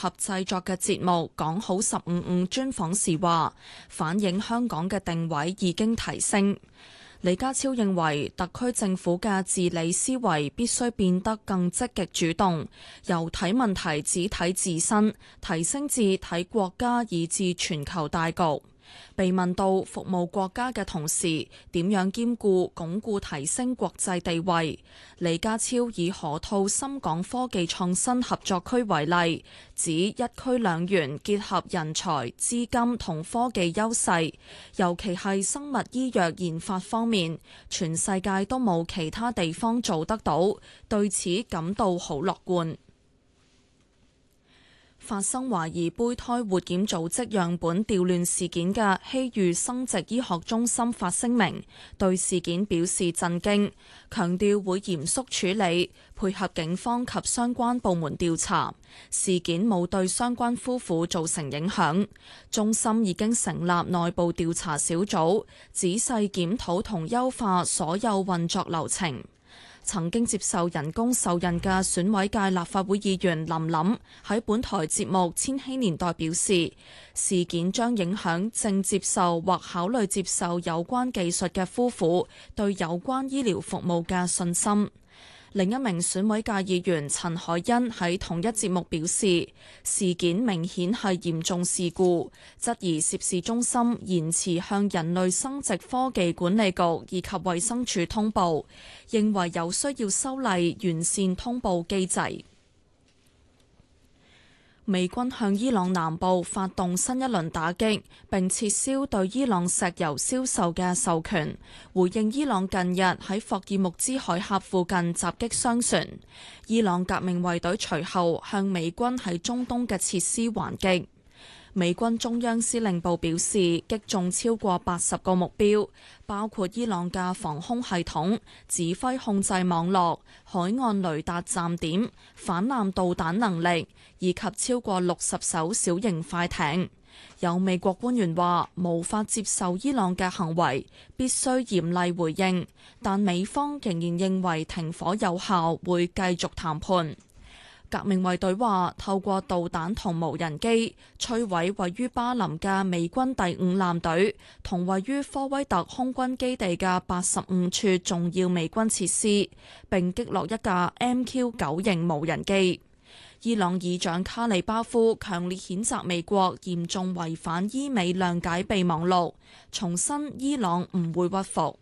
合製作嘅節目《講好15/5》專訪時話，反映香港嘅定位已經提升。李家超認為，特區政府嘅治理思維必須變得更積極主動，由睇問題只睇自身，提升至睇國家以至全球大局。被問到服務國家嘅同時點樣兼顧鞏固提升國際地位，李家超以河套深港科技創新合作區為例，指一區兩園結合人才、資金同科技優勢，尤其係生物醫藥研發方面，全世界都冇其他地方做得到，對此感到好樂觀。發生懷疑胚胎活檢組織樣本調亂事件嘅希裕生殖醫學中心發聲明，對事件表示震驚，強調會嚴肅處理，配合警方及相關部門調查。事件冇對相關夫婦造成影響，中心已經成立內部調查小組，仔細檢討同優化所有運作流程。曾經接受人工受孕嘅選委界立法會議員林琳喺本台節目《千禧年代》表示，事件將影響正接受或考慮接受有關技術嘅夫婦對有關醫療服務嘅信心。另一名選委界議員陳海欣喺同一節目表示，事件明顯係嚴重事故，質疑涉事中心延遲向人類生殖科技管理局以及衛生署通報，認為有需要修例完善通報機制。美軍向伊朗南部發動新一輪打擊，並撤銷對伊朗石油銷售嘅授權，回應伊朗近日喺霍爾木茲海峽附近擊擊商船。伊朗革命衛隊隨後向美軍喺中東嘅設施還擊。美軍中央司令部表示，擊中超過80個目標，包括伊朗嘅防空系統、指揮控制網絡、海岸雷達站點、反艦導彈能力，以及超過60艘小型快艇。有美國官員話，無法接受伊朗嘅行為，必須嚴厲回應，但美方仍然認為停火有效，會繼續談判。革命衛隊話，透過導彈同無人機摧毀位於巴林嘅美軍第5艦隊同位於科威特空軍基地嘅85處重要美軍設施，並擊落一架 MQ-9 型無人機。伊朗議長卡里巴夫強烈譴責美國嚴重違反伊美諒解備忘錄，重申伊朗唔會屈服。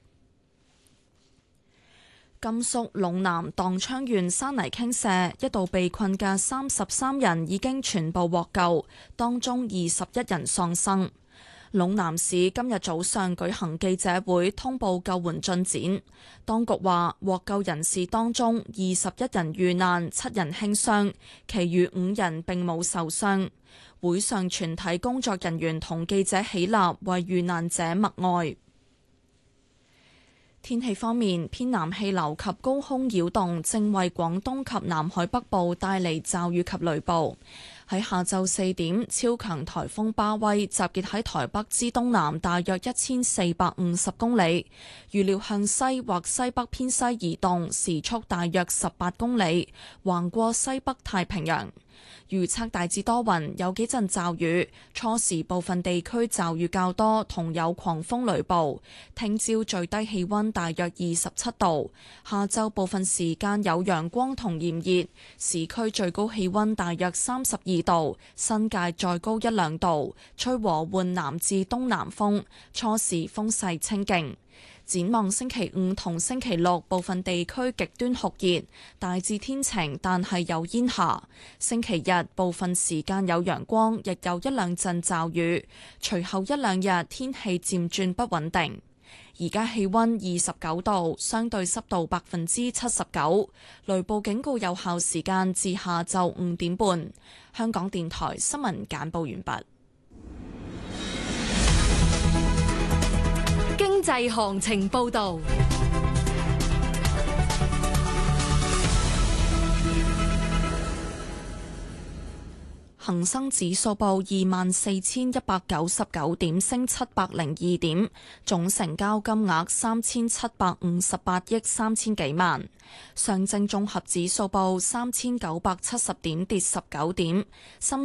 甘肅隴南當昌縣山泥傾瀉，一度被困嘅33人已經全部獲救，當中21人喪生。隴南市今日早上舉行記者會，通報救援進展。當局話，獲救人士當中21人遇難，7人輕傷，其餘5人並冇受傷。會上全體工作人員同記者起立，為遇難者默哀。天氣方面，偏南氣流及高空擾動正為廣東及南海北部帶嚟驟雨及雷暴。喺下晝4點，超強颱風巴威集結喺台北之東南大約1450公里，預料向西或西北偏西移動，時速大約18公里，橫過西北太平洋。預測大致多雲，有幾陣驟雨，初時部分地區驟雨較多，同有狂風雷暴。聽朝最低氣溫大約27度，下晝部分時間有陽光同炎熱，市區最高氣溫大約32度，新界再高1-2度，吹和緩南至東南風，初時風勢清勁。展望星期5同星期6，部分地區極端酷熱，大致天晴，但係有煙霞。星期日部分時間有陽光，亦有1-2陣驟雨。隨後1-2日天氣漸轉不穩定。而家氣溫29度，相對濕度79%，雷暴警告有效時間至下晝5點半。香港電台新聞簡報完畢。 經濟行情報道。 恒生指數報24,199點，升702點，總成交金額3758億3千幾萬。上證綜合指數報3970點，跌19點。